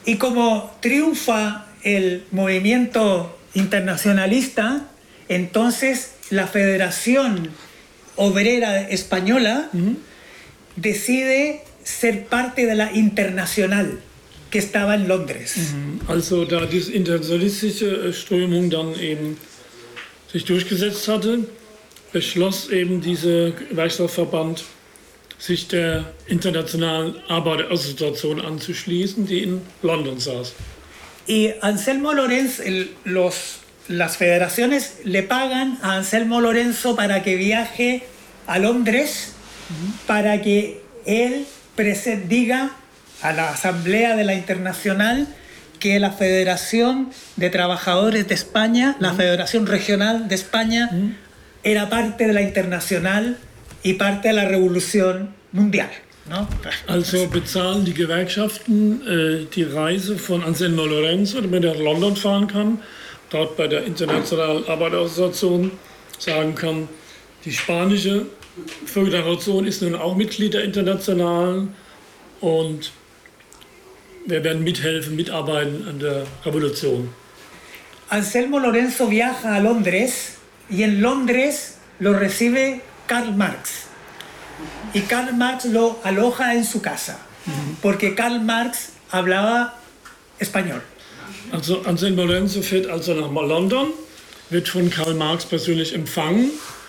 Y como triunfa el movimiento internacionalista, entonces la Federación Obrera Española decide ser parte de la Internacional, que estaba en Londres. Also da diese internationalistische Strömung dann eben sich durchgesetzt hatte, beschloss eben dieser Gewerkschaftsverband, sich der Internationalen Arbeiterassoziation anzuschließen, die in London saß. Y Anselmo Lorenzo, las federaciones le pagan a Anselmo Lorenzo para que viaje a Londres, para que él diga a la Asamblea de la Internacional que la Federación de Trabajadores de España, la Federación Regional de España, era parte de la Internacional y parte de la Revolución Mundial, ¿no? Also bezahlen die Gewerkschaften die Reise von Anselmo Lorenzo, damit er nach London fahren kann, dort bei der Internationalen Arbeiterassoziation sagen kann, die spanische Föderation ist nun auch Mitglied der Internationalen und wir werden mithelfen, mitarbeiten an der Revolution. Anselmo Lorenzo viaja a Londres y en Londres lo recibe Karl Marx. Y Karl Marx lo aloja en su casa, porque Karl Marx hablaba español. Also Anselmo Lorenzo fährt also nach London, wird von Karl Marx persönlich empfangen,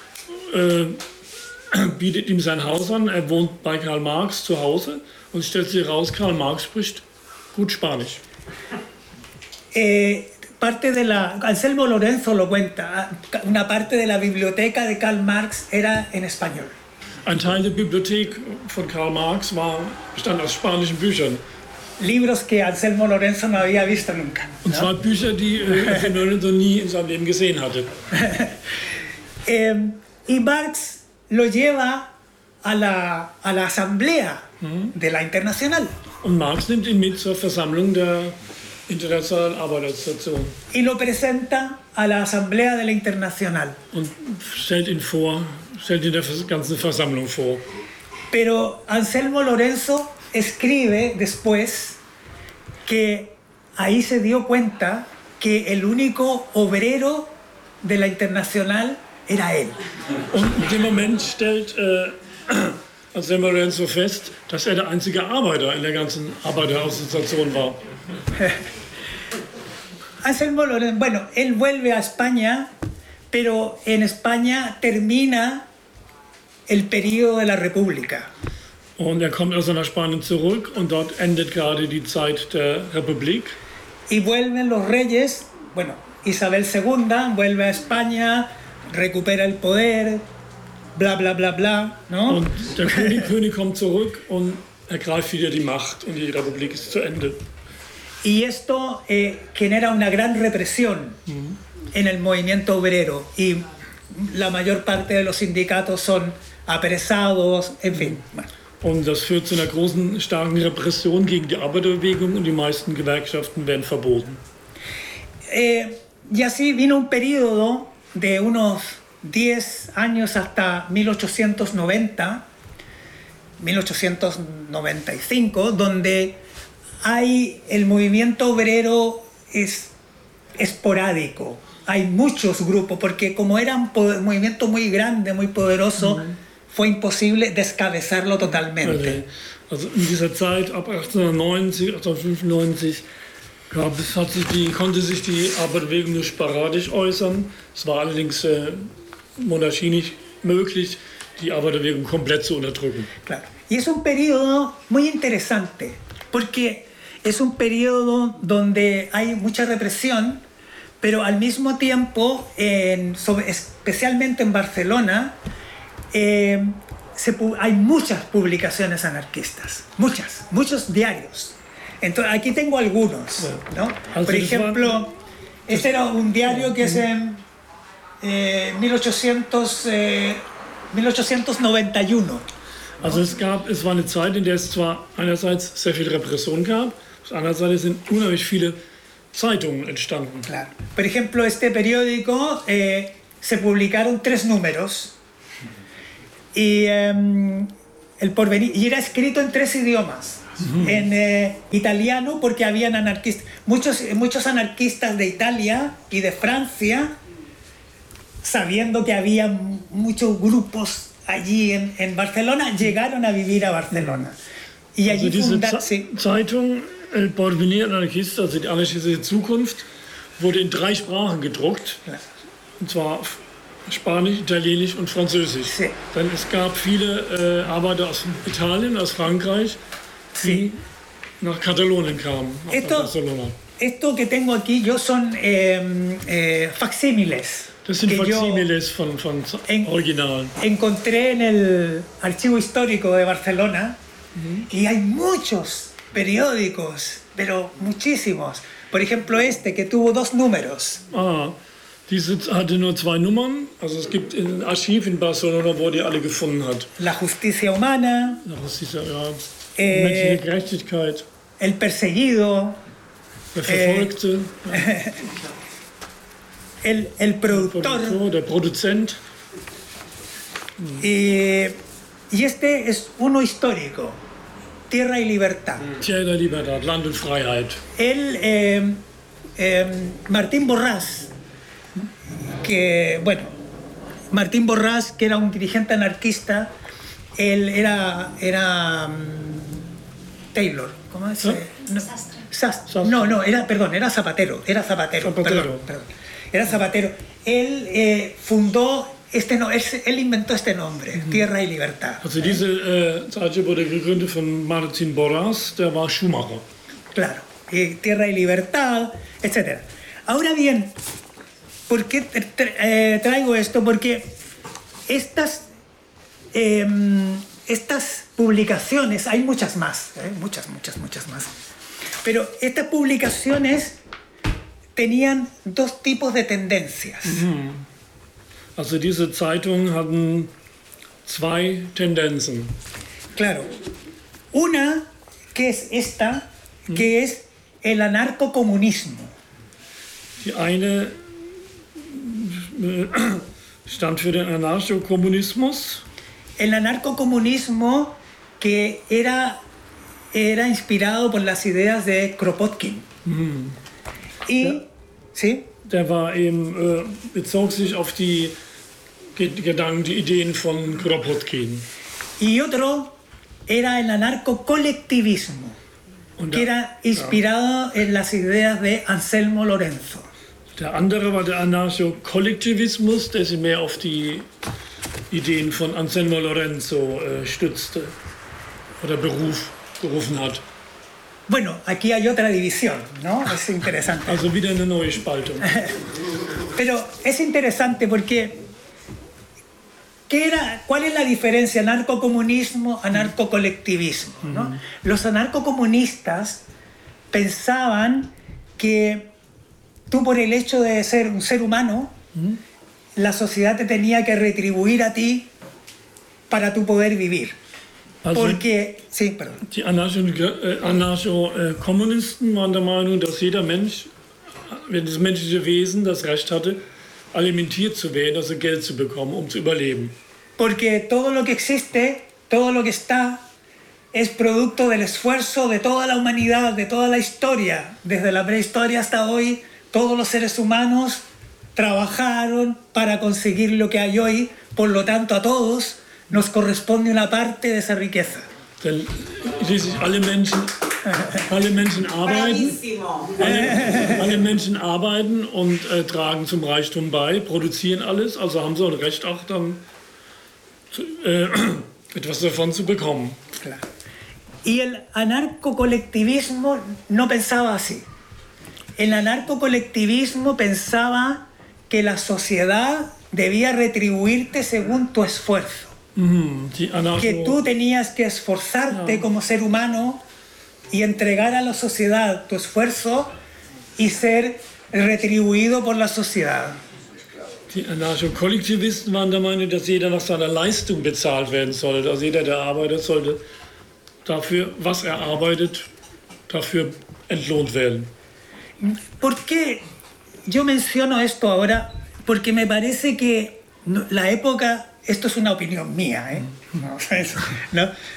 bietet ihm sein Haus an, er wohnt bei Karl Marx zu Hause und stellt sich raus, Karl Marx spricht gut Spanisch. Anselmo Lorenzo lo cuenta, una parte de la biblioteca de Karl Marx era en español. Ein Teil der Bibliothek von Karl Marx bestand aus spanischen Büchern. Libros que Anselmo Lorenzo no había visto nunca. Und zwar Bücher, die Anselmo Lorenzo nie in seinem Leben gesehen hatte. Y Marx lo lleva a la asamblea de la Internacional. Und Marx nimmt ihn mit zur Versammlung der Internationalen Arbeiterassoziation. Y lo presenta a la asamblea de la Internacional. Und stellt ihn der ganzen Versammlung vor. Pero Anselmo Lorenzo escribe después que ahí se dio cuenta que el único obrero de la Internacional era él. Und in dem Moment stellt Anselmo Lorenzo fest, dass er der einzige Arbeiter in der ganzen Arbeiterassoziation war. Anselmo Lorenzo, bueno, él vuelve a España, pero en España termina el periodo de la República. Und er kommt also nach Spanien zurück und dort endet gerade die Zeit der Republik. Y vuelven los reyes, bueno, Isabel II vuelve a España, recupera el poder, bla bla bla bla, ¿no? Und der König kommt zurück und ergreift wieder die Macht und die Republik ist zu Ende. Y esto genera una gran represión en el movimiento obrero y la mayor parte de los sindicatos son apresados, en fin. Bueno. Und das führt zu einer großen, starken Repression gegen die Arbeiterbewegung und die meisten Gewerkschaften werden verboten. Y así vino un periodo de unos 10 años hasta 1895, donde el movimiento obrero es esporádico. Hay muchos grupos, porque como era un movimiento muy grande, muy poderoso, fue imposible descabezarlo totalmente. Also in dieser Zeit, ab 1890, 1895, konnte sich die Arbeiterbewegung nur sporadisch äußern. Es war allerdings Monarchie nicht möglich, die Arbeiterbewegung komplett zu unterdrücken. Claro. Y es un periodo muy interesante, porque es un periodo donde hay mucha represión, pero al mismo tiempo, especialmente en Barcelona, hay muchas publicaciones anarquistas, muchos diarios. Entonces, aquí tengo algunos, ¿no? Por ejemplo, este era un diario que es en 1891. Also es war eine Zeit, in der es zwar einerseits sehr viel Repression gab, andererseits sind unheimlich viele Zeitungen entstanden. Claro. Por ejemplo, este periódico se publicaron 3 números y El Porvenir, y era escrito en 3 idiomas. en italiano, porque habían anarquistas, muchos anarquistas de Italia y de Francia, sabiendo que había muchos grupos allí en Barcelona, llegaron a vivir a Barcelona. Y allí Zeitung El Porvenir Anarchista, also die anarchistische Zukunft, wurde in 3 Sprachen gedruckt. Ja. Und zwar Spanisch, Italienisch und Französisch. Sí. Denn es gab viele Arbeiter aus Italien, aus Frankreich, die nach Katalonien kamen, nach Barcelona. Esto que tengo aquí yo son facsímiles. Das sind Facsímiles von Originalen. Encontré en el Archivo Histórico de Barcelona y hay muchos periódicos, pero muchísimos. Por ejemplo, este que tuvo 2 números. Diese hatte nur 2 Nummern. Also es gibt ein Archiv in Barcelona, wo die alle gefunden hat. La Justicia Humana. La Justicia, ja. Menschliche Gerechtigkeit. El Perseguido. Der Verfolgte. El productor. Der Produzent. Y este es uno histórico. Tierra y Libertad. Tierra y Libertad, Land und Freiheit. Martín Borràs, Martín Borràs, que era un dirigente anarquista, él era Taylor, ¿cómo es? Sastre. Era Zapatero. Perdón. Era Zapatero. Él fundó él inventó este nombre, Tierra y Libertad. Also diese Zeitschrift wurde gegründet von Martin Borràs, der war Schuhmacher. Claro, Tierra y Libertad, etc. Ahora bien, ¿por qué traigo esto? Porque estas publicaciones, hay muchas más, muchas más, pero estas publicaciones tenían 2 tipos de tendencias. Also diese Zeitungen hatten 2 Tendenzen. Claro, una que es esta, que es el anarcocomunismo. Die eine stand für den Anarchokommunismus. El anarcocomunismo que era inspirado por las ideas de Kropotkin. Y, ¿sí? Der war eben, bezog sich auf die Gedanken, die Ideen von Kropotkin. Y otro era el anarcocolectivismo, que era inspirado en las ideas de Anselmo Lorenzo. Der andere war der Anarchokollektivismus, der sich mehr auf die Ideen von Anselmo Lorenzo stützte oder berufen hat. Bueno, aquí hay otra división, ¿no? Es interesante. Also wieder eine neue Spaltung. Pero es interesante porque ¿cuál es la diferencia anarcocomunismo, anarcocolectivismo, ¿no? Los anarcocomunistas pensaban que tú, por el hecho de ser un ser humano, la sociedad te tenía que retribuir a ti para tu poder vivir. Also Porque, sí, perdón. Die Anarcho-Kommunisten waren der Meinung, dass jeder Mensch, wenn das menschliche Wesen das Recht hatte, alimentiert zu werden, also Geld zu bekommen, um zu überleben. Porque todo lo que existe, todo lo que está, es producto del esfuerzo de toda la humanidad, de toda la historia. Desde la prehistoria hasta hoy, todos los seres humanos trabajaron para conseguir lo que hay hoy, por lo tanto a todos nos corresponde una parte de esa riqueza. Denn schließlich alle Menschen arbeiten und tragen zum Reichtum bei, produzieren alles, also haben sie ein Recht auch dann etwas davon zu bekommen. Claro. Y el anarcocolectivismo no pensaba así. El anarcocolectivismo pensaba que la sociedad debía retribuirte según tu esfuerzo. Que tú tenías que esforzarte como ser humano y entregar a la sociedad tu esfuerzo y ser retribuido por la sociedad. Die Anarcho-Kollektivisten waren der Meinung, dass jeder nach seiner Leistung bezahlt werden sollte. Also jeder, der arbeitet, sollte dafür, was er arbeitet, dafür entlohnt werden. ¿Por qué yo menciono esto ahora? Porque me parece que la época, esto es una opinión mía, ¿no?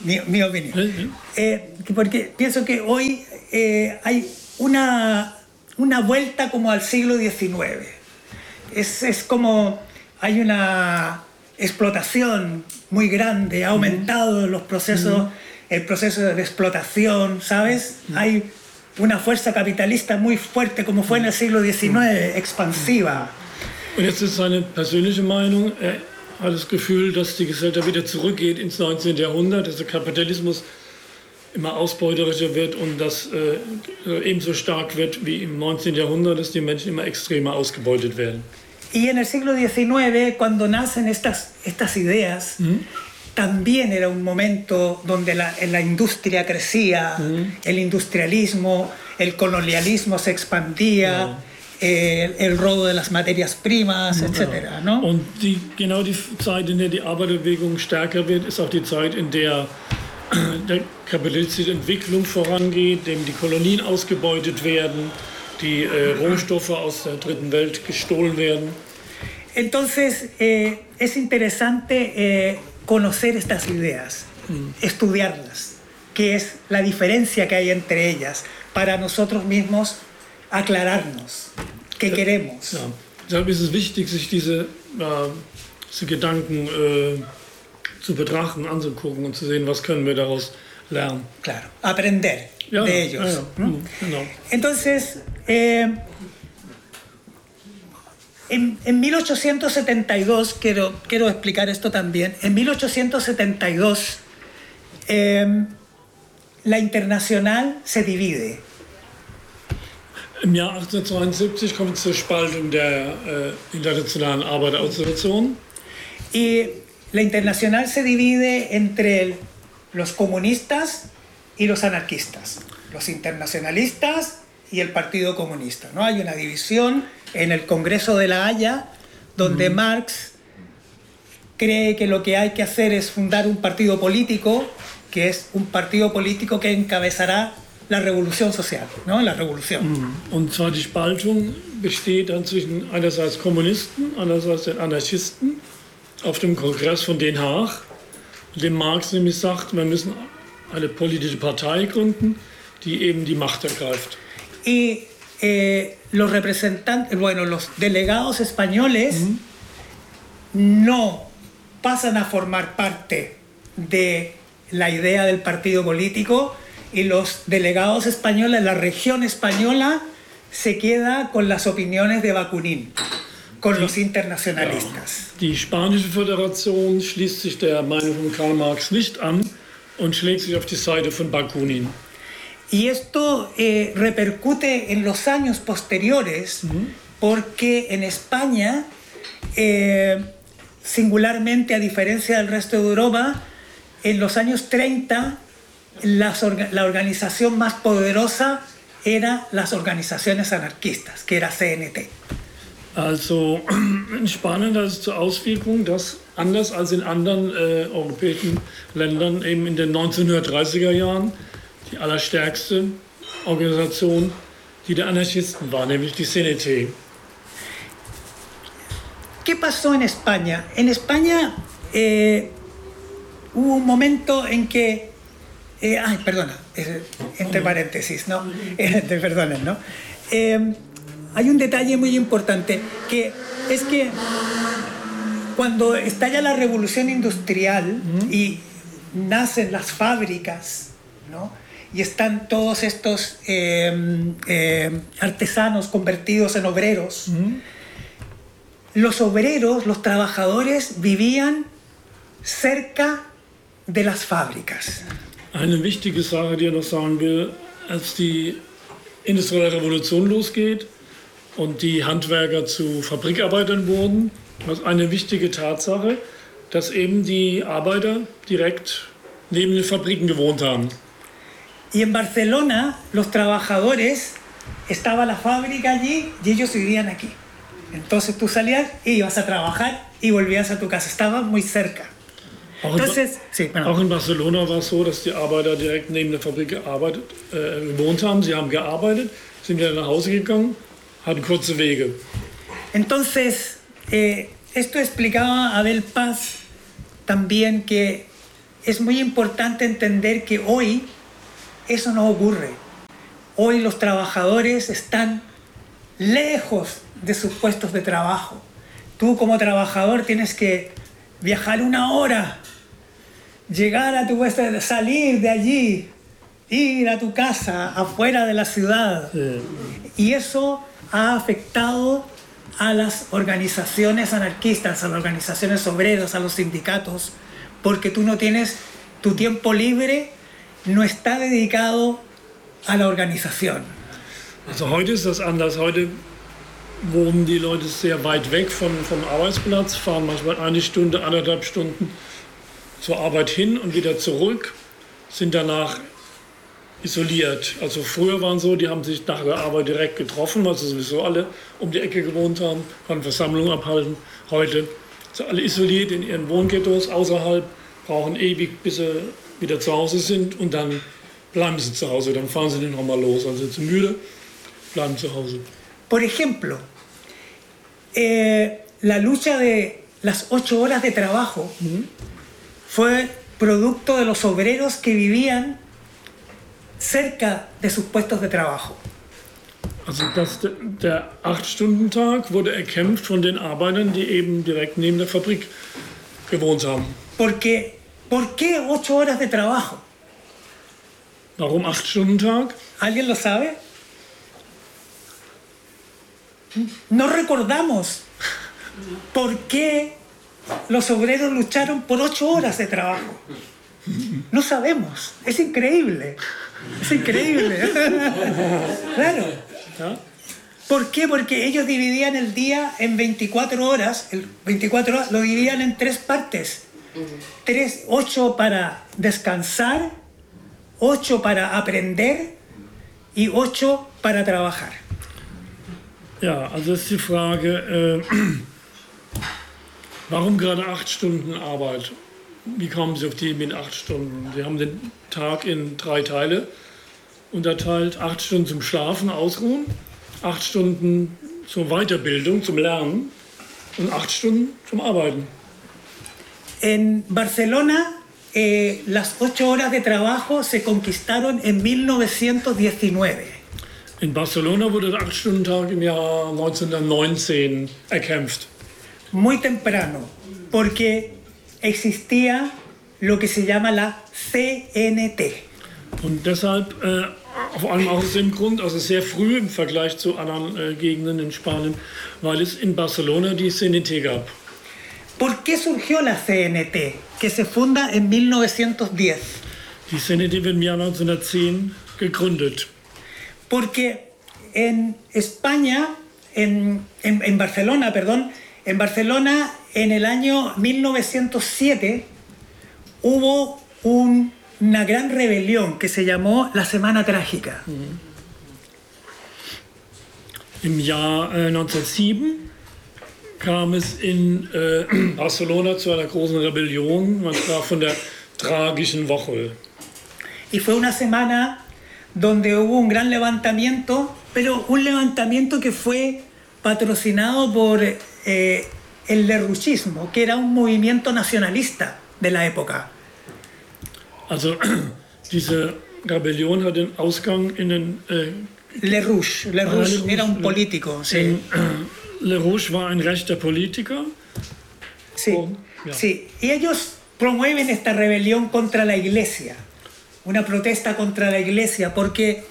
mi opinión. Porque pienso que hoy hay una vuelta como al siglo XIX. Es como hay una explotación muy grande, ha aumentado los procesos, el proceso de explotación, ¿sabes? Hay una fuerza capitalista muy fuerte como fue en el siglo XIX, expansiva. Und jetzt ist seine persönliche Meinung, er hat das Gefühl, dass die Gesellschaft wieder zurückgeht ins 19. Jahrhundert, dass der Kapitalismus immer ausbeuterischer wird und dass ebenso stark wird wie im 19. Jahrhundert, dass die Menschen immer extremer ausgebeutet werden. Y en el siglo XIX, cuando nacen estas ideas, también era un momento donde la industria crecía, el industrialismo, el colonialismo se expandía, el robo de las materias primas, etc. ¿no? Und genau die Zeit, in der die Arbeiterbewegung stärker wird, ist auch die Zeit, in der der kapitalistische Entwicklung vorangeht, dem die Kolonien ausgebeutet werden, die Rohstoffe aus der dritten Welt gestohlen werden. Entonces, es interesante conocer estas ideas, estudiarlas, qué es la diferencia que hay entre ellas, para nosotros mismos aclararnos qué queremos. Ja. Deshalb ist es wichtig, sich diese Gedanken zu betrachten, anzugucken und zu sehen, was können wir daraus lernen. Claro, aprender de ellos. Ja. Genau. Entonces, en 1872, quiero explicar esto también, en 1872 la Internacional se divide. Im Jahr 1872 kommt es zur Spaltung der internationalen Arbeiterorganisation. Y la Internacional se divide entre los comunistas y los anarquistas, los internacionalistas y el Partido Comunista, ¿no? Hay una división en el Congreso de La Haya, donde Marx cree que lo que hay que hacer es fundar un partido político, que es un partido político que encabezará la revolución social, ¿no? La revolución. Und zwar die Spaltung besteht dann zwischen einerseits Kommunisten, andererseits den Anarchisten auf dem Kongress von Den Haag, dem Marx nämlich sagt, wir müssen eine politische Partei gründen, die eben die Macht ergreift. Y los representantes, bueno, los delegados españoles no pasan a formar parte de la idea del partido político, y los delegados españoles, la región española, se queda con las opiniones de Bakunin, con los internacionalistas. Ja, die Spanische Föderation schließt sich der Meinung von Karl Marx nicht an und schlägt sich auf die Seite von Bakunin. Y esto repercute en los años posteriores, porque en España, singularmente a diferencia del resto de Europa, en los años 30 la organización más poderosa era las organizaciones anarquistas, que era CNT. Also in Spanien hat es zur Auswirkung, dass anders als in anderen europäischen Ländern eben in den 1930er Jahren die allerstärkste Organisation die der Anarchisten war, nämlich die CNT. ¿Qué pasó en España? En España hubo un momento en que entre paréntesis, ¿no? Perdonen, ¿no? Hay un detalle muy importante, que es que cuando estalla la revolución industrial y nacen las fábricas, ¿no? Y están todos estos artesanos convertidos en obreros, los obreros, los trabajadores vivían cerca de las fábricas. Eine wichtige Sache, die ich noch sagen will, als die industrielle Revolution losgeht und die Handwerker zu Fabrikarbeitern wurden, ist eine wichtige Tatsache, dass eben die Arbeiter direkt neben den Fabriken gewohnt haben. Y en Barcelona, los trabajadores, estaba la fábrica allí y ellos vivían aquí. Entonces tú salías y ibas a trabajar y volvías a tu casa. Estaba muy cerca. Entonces, auch in Barcelona war es so, dass die Arbeiter direkt neben der Fabrik gewohnt haben. Sie haben gearbeitet, sind wieder nach Hause gegangen, hatten kurze Wege. Entonces, esto explicaba Abel Paz también, que es muy importante entender que hoy eso no ocurre. Hoy los trabajadores están lejos de sus puestos de trabajo. Tú como trabajador tienes que viajar 1 hora, llegar a tu puesto, salir de allí, ir a tu casa afuera de la ciudad. Y eso ha afectado a las organizaciones anarquistas, a las organizaciones obreras, a los sindicatos, porque tú no tienes, tu tiempo libre no está dedicado a la organización. Also heute ist das anders. Heute wohnen die Leute sehr weit weg vom Arbeitsplatz, fahren manchmal 1 Stunde, 1,5 Stunden zur Arbeit hin und wieder zurück, sind danach isoliert. Also früher waren so, die haben sich nach der Arbeit direkt getroffen, weil sie sowieso alle um die Ecke gewohnt haben, konnten Versammlungen abhalten. Heute sind alle isoliert in ihren Wohnghettos außerhalb, brauchen ewig, bis sie wieder zu Hause sind und dann bleiben sie zu Hause, dann fahren sie nicht nochmal los. Also sind sie müde, bleiben zu Hause. Por ejemplo, la lucha de las 8 horas de trabajo fue producto de los obreros que vivían cerca de sus puestos de trabajo. Also der 8-Stunden-Tag wurde erkämpft von den Arbeitern, die eben direkt neben der Fabrik gewohnt haben. ¿Por qué 8 horas de trabajo? Warum 8-Stunden-Tag? ¿Alguien lo sabe? No recordamos por qué los obreros lucharon por 8 horas de trabajo. No sabemos. Es increíble. Es increíble. Claro. ¿Por qué? Porque ellos dividían el día en 24 horas. El 24 horas lo dividían en 3 partes. 8 para descansar, 8 para aprender y 8 para trabajar. Ja, also ist die Frage, warum gerade 8 Stunden Arbeit? Wie kommen Sie auf die mit 8 Stunden? Sie haben den Tag in 3 Teile unterteilt. 8 Stunden zum Schlafen, Ausruhen, 8 Stunden zur Weiterbildung, zum Lernen und 8 Stunden zum Arbeiten. En Barcelona, las 8 horas de trabajo se conquistaron en 1919. In Barcelona wurde der 8-Stunden-Tag im Jahr 1919 erkämpft. Muy temprano, porque existía lo que se llama la CNT. Und deshalb, vor allem auch aus dem Grund, also sehr früh im Vergleich zu anderen Gegenden in Spanien, weil es in Barcelona die CNT gab. ¿Por qué surgió la CNT, que se funda en 1910? Die CNT wird im Jahr 1910 gegründet. Porque en España, en Barcelona, perdón, en Barcelona en el año 1907 hubo una gran rebelión que se llamó la Semana Trágica. Im Jahr 1907 kam es in Barcelona zu einer großen Rebellion, man sprach von der tragischen Woche. Y fue una semana donde hubo un gran levantamiento, pero un levantamiento que fue patrocinado por el lerrouchismo, que era un movimiento nacionalista de la época. Also diese Rebellion hat den Ausgang in den... Lerrouche era un político. Sí. Lerrouche war ein rechter Politiker. Sí, sí. Y ellos promueven esta rebelión contra la Iglesia. Una protesta contra la Iglesia, porque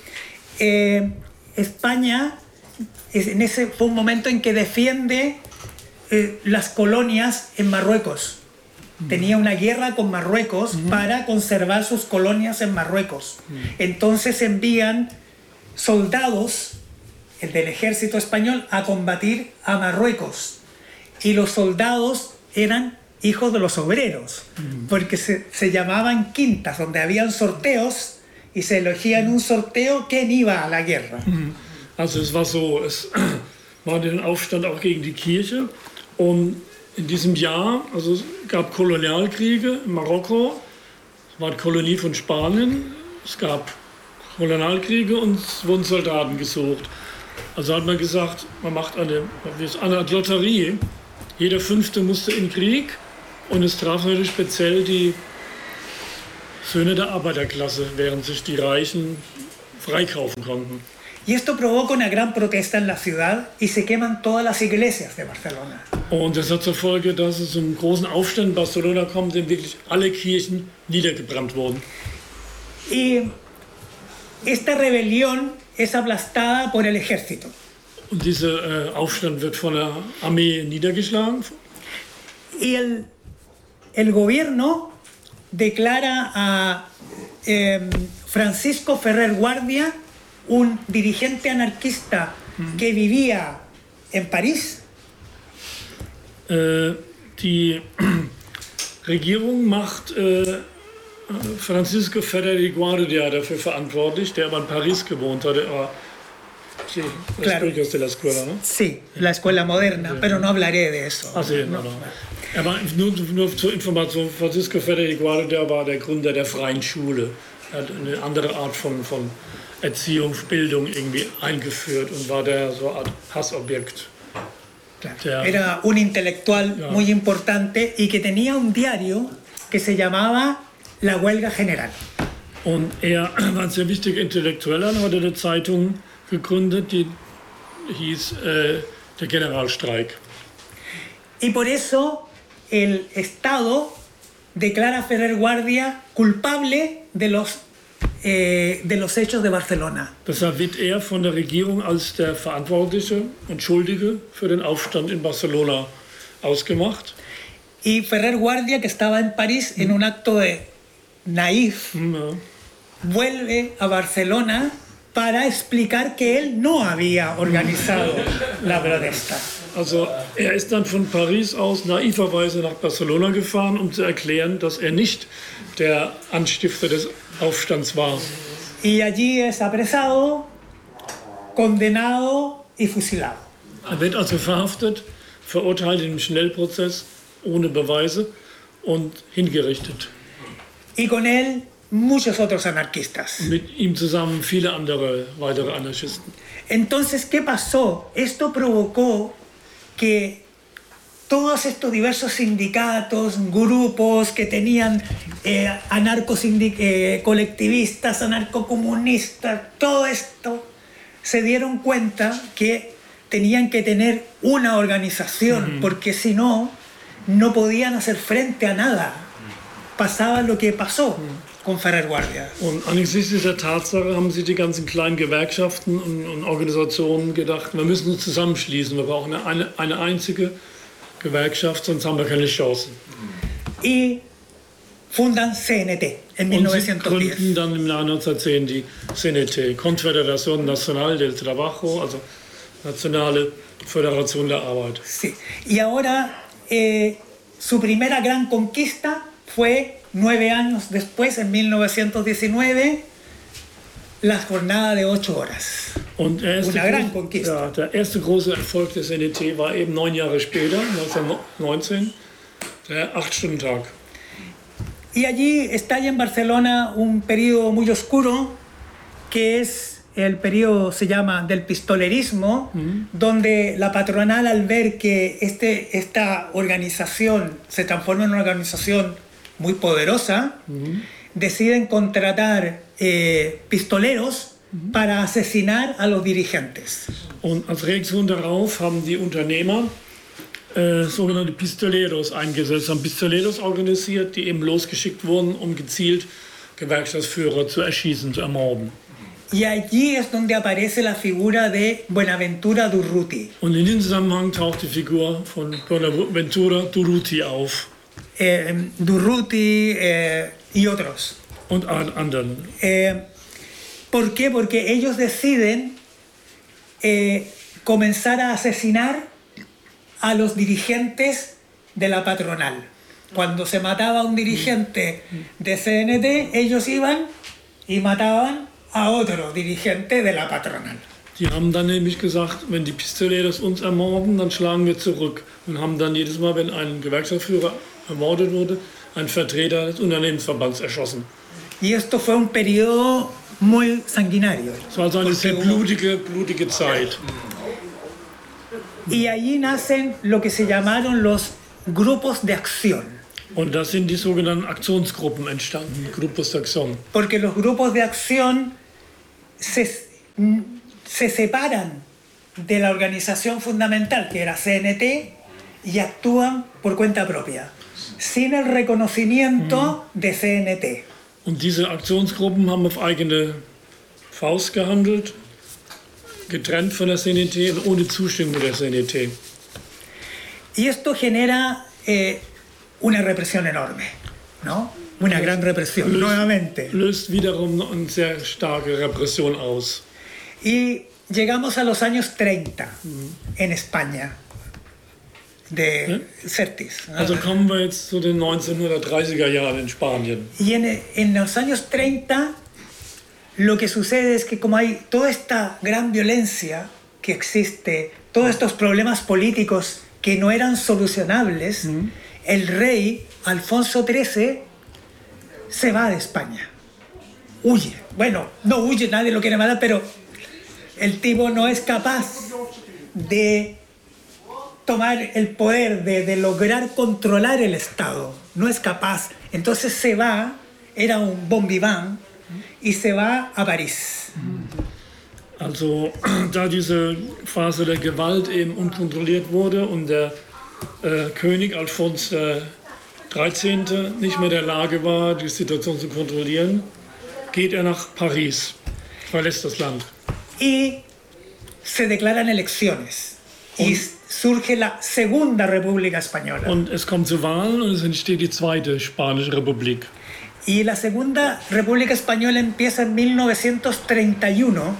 España fue un momento en que defiende las colonias en Marruecos. Tenía una guerra con Marruecos para conservar sus colonias en Marruecos. Entonces envían soldados del ejército español a combatir a Marruecos. Y los soldados eran hijos de los obreros, porque se llamaban quintas, donde habían sorteos y se elegía en un sorteo quién iba a la guerra. Also es war so, es war den Aufstand auch gegen die Kirche und in diesem Jahr, also es gab Kolonialkriege in Marokko, es war die Kolonie von Spanien, es gab Kolonialkriege und es wurden Soldaten gesucht. Also hat man gesagt, man macht eine Art Lotterie, jeder 5. musste in den Krieg. Und es traf natürlich speziell die Söhne der Arbeiterklasse, während sich die Reichen freikaufen konnten. Y esto provoca una gran protesta en la ciudad y se queman todas las iglesias de Barcelona. Und das hat zur Folge, dass es zum großen Aufstand in Barcelona kommt, in wirklich alle Kirchen niedergebrannt wurden. Y esta rebelión es aplastada por el ejército. Und dieser Aufstand wird von der Armee niedergeschlagen. Y el gobierno declara a Francisco Ferrer Guardia, un dirigente anarquista que vivía en París. Die Regierung macht Francisco Ferrer Guardia dafür verantwortlich, der aber in Paris gewohnt hat. Sí, claro. De la escuela, ¿no? Sí, la escuela moderna, pero no hablaré de eso. Ah, sí, no. Aber nur zur Information, Francisco Ferrer Guardia war der Gründer der Freien Schule. Er hat eine andere Art von Erziehung, Bildung irgendwie eingeführt und war der so eine Art Hassobjekt. Claro. Era un intelectual muy importante y que tenía un diario que se llamaba La Huelga General. Und er war ein sehr wichtiger Intellektueller und hatte eine Zeitung gegründet, die hieß der Generalstreik. Y por eso el Estado declara a Ferrer Guardia culpable de los hechos de Barcelona. Deshalb wird er von der Regierung als der Verantwortliche und Schuldige für den Aufstand in Barcelona ausgemacht. Y Ferrer Guardia, que estaba en París en un acto de naif, vuelve a Barcelona para explicar que él no había organizado la protesta. Also er ist dann von Paris aus naiverweise nach Barcelona gefahren, um zu erklären, dass er nicht der Anstifter des Aufstands war. Y allí es apresado, condenado y fusilado. Er wird also verhaftet, verurteilt im Schnellprozess ohne Beweise und hingerichtet. Y con él muchos otros anarquistas. Mit ihm zusammen viele andere weitere Anarchisten. Entonces, ¿qué pasó? Esto provocó que todos estos diversos sindicatos, grupos que tenían colectivistas, anarcocomunistas, todo esto, se dieron cuenta que tenían que tener una organización, porque si no, no podían hacer frente a nada. Pasaba lo que pasó con Ferrer Guardia. Und angesichts dieser Tatsache haben sich die ganzen kleinen Gewerkschaften und Organisationen gedacht, wir müssen uns zusammenschließen, wir brauchen eine einzige Gewerkschaft, sonst haben wir keine Chancen. Y fundan CNT en 1910. Und sie gründen dann im Jahr 1910 die CNT, Confederación Nacional del Trabajo, also Nationale Föderation der Arbeit. Sí. Y ahora su primera gran conquista fue 9 años después, en 1919, la jornada de 8 horas. Und Una gran conquista. Ja, der erste große Erfolg des NET war eben 9 Jahre später, 1919, der 8-Stunden-Tag. Y allí estalla en Barcelona un periodo muy oscuro, que es el periodo, se llama, del pistolerismo, donde la patronal, al ver que esta organización se transforma en una organización muy poderosa, deciden contratar pistoleros para asesinar a los dirigentes. Und als Reaktion darauf haben die Unternehmer sogenannte Pistoleros eingesetzt, haben Pistoleros organisiert, die eben losgeschickt wurden, um gezielt Gewerkschaftsführer zu erschießen, zu ermorden. Y allí es donde aparece la figura de Buenaventura Durruti. Und in diesem Zusammenhang taucht die Figur von Buenaventura Durruti auf. Durruti y otros. Und anderen. ¿Por qué? Porque ellos deciden comenzar a asesinar a los dirigentes de la patronal. Cuando se mataba a un dirigente de CNT, ellos iban y mataban a otro dirigente de la patronal. Die haben dann nämlich gesagt, wenn die Pistoleros uns ermorden, dann schlagen wir zurück. Und haben dann jedes Mal, wenn ein Gewerkschaftsführer ermordet wurde, einen Vertreter des Unternehmensverbands erschossen. Y esto fue un periodo muy sanguinario. Es war also eine sehr blutige Zeit. Y allí nacen lo que se llamaron los grupos de acción. Und da sind die sogenannten Aktionsgruppen entstanden, Grupos de Acción. Porque los grupos de acción se separan de la organización fundamental, que era CNT, y actúan por cuenta propia, sin el reconocimiento de CNT. Und diese Aktionsgruppen haben auf eigene Faust gehandelt, getrennt von der CNT und ohne Zustimmung der CNT. Y esto genera una represión enorme, ¿no? Una gran represión, nuevamente. Löst wiederum eine sehr starke Repression aus. Y llegamos a los años 30 en España, de Certis. Also kommen wir jetzt zu den 1930er Jahren in Spanien. Y en los años 30 lo que sucede es que como hay toda esta gran violencia que existe, todos estos problemas políticos que no eran solucionables, el rey Alfonso XIII se va de España. Huye. Bueno, no huye, nadie lo quiere matar, pero el tipo no es capaz de tomar el poder, de lograr controlar el Estado. No es capaz. Entonces se va, era un bon vivant, y se va a París. Also da diese Phase der Gewalt eben unkontrolliert wurde und der König Alfons XIII. Nicht mehr in der Lage war, die Situation zu kontrollieren, geht er nach Paris, verlässt das Land. Y se declaran elecciones y surge la Segunda República Española. Und es kommt zu Wahlen und es entsteht die zweite Spanische Republik. Y la Segunda República Española empieza en 1931.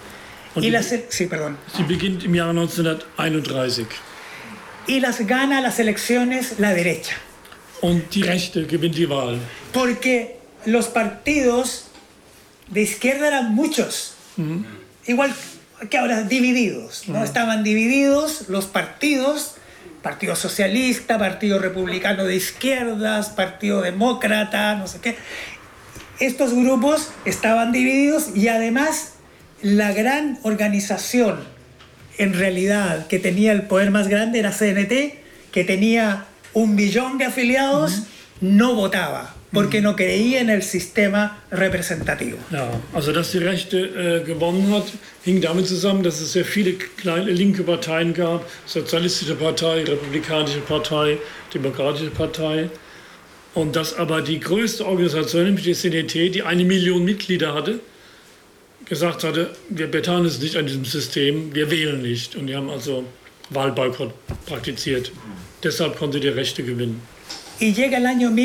Sí, perdón. Sie beginnt im Jahr 1931. Y las gana las elecciones la derecha. Und die Rechte gewinnt die Wahl. Porque los partidos de izquierda eran muchos. Igual que ahora, divididos, ¿no? Estaban divididos los partidos, Partido Socialista, Partido Republicano de Izquierdas, Partido Demócrata, no sé qué. Estos grupos estaban divididos y además la gran organización, en realidad, que tenía el poder más grande era CNT, que tenía 1 millón de afiliados, no votaba, porque no creía en el sistema representativo. Ja, also dass die Rechte gewonnen hat, hing damit zusammen, dass es sehr viele kleine linke Parteien gab, Sozialistische Partei, Republikanische Partei, Demokratische Partei, und dass aber die größte Organisation, nämlich die CNT, die 1 Million Mitglieder hatte, gesagt hatte, wir beteiligen uns nicht an diesem System, wir wählen nicht. Und die haben also Wahlboykott praktiziert. Deshalb konnte die Rechte gewinnen. Y llega el año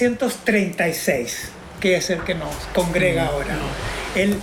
1936, que es el que nos congrega ahora. En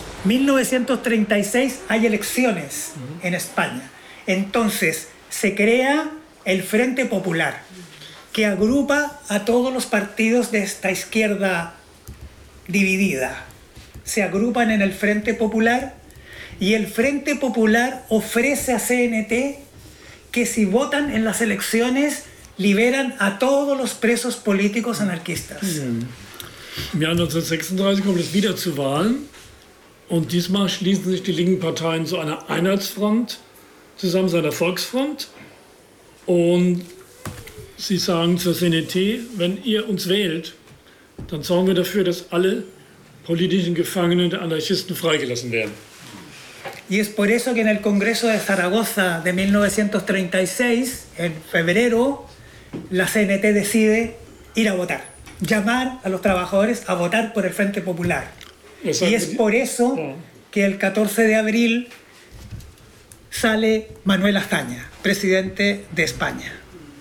1936 hay elecciones en España. Entonces se crea el Frente Popular, que agrupa a todos los partidos de esta izquierda dividida. Se agrupan en el Frente Popular y el Frente Popular ofrece a CNT que si votan en las elecciones liberan a todos los presos políticos anarquistas. Im Jahr 1936 kommt es wieder zu Wahlen und diesmal schließen sich die linken Parteien zu einer Einheitsfront zusammen, zu einer Volksfront, und sie sagen zur CNT, wenn ihr uns wählt, dann sorgen wir dafür, dass alle politischen Gefangenen der Anarchisten freigelassen werden. Y es por eso que en el Congreso de Zaragoza de 1936, en febrero, la CNT decide ir a votar, llamar a los trabajadores a votar por el Frente Popular. Y es por eso que el 14 de abril sale Manuel Azaña, presidente de España.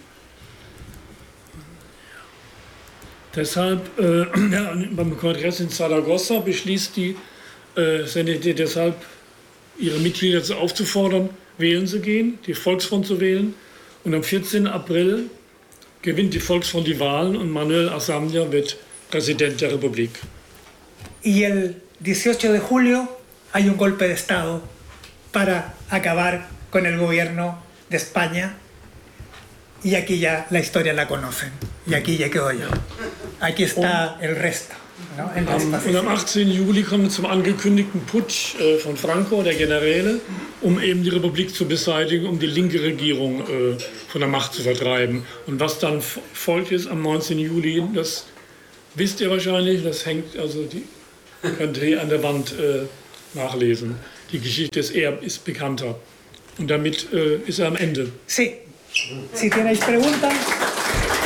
Deshalb, beim Kongress in Zaragoza beschließt die CNT deshalb, ihre Mitglieder dazu aufzufordern, wählen zu gehen, die Volksfront zu wählen. Und am 14. April gewinnt die Volksfront die Wahlen und Manuel Azaña wird Präsident der Republik. Y el 18 de julio hay un golpe de Estado para acabar con el gobierno de España. Y aquí ya la historia la conocen. Y aquí ya quedo yo. Aquí está el resto. ¿No? Und am 18. Juli kommt es zum angekündigten Putsch von Franco, der Generäle. um eben die Republik zu beseitigen, um die linke Regierung von der Macht zu vertreiben. Und was dann folgt ist am 19. Juli, das wisst ihr wahrscheinlich, das hängt, also könnt ihr hier an der Wand nachlesen. Die Geschichte ist bekannter. Und damit ist er am Ende. Sí. Si tenéis preguntas.